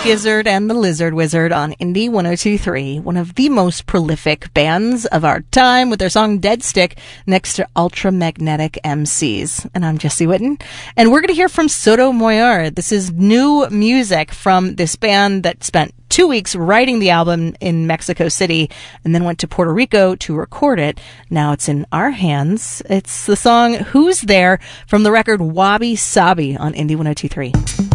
Gizzard and the Lizard Wizard on Indie 102.3, one of the most prolific bands of our time, with their song Dead Stick next to Ultramagnetic MCs. And I'm Jessie Whitten, and we're going to hear from Sotomayor. This is new music from this band that spent 2 weeks writing the album in Mexico City and then went to Puerto Rico to record it. Now it's in our hands. It's the song Who's There from the record Wabi Sabi on Indie 102.3.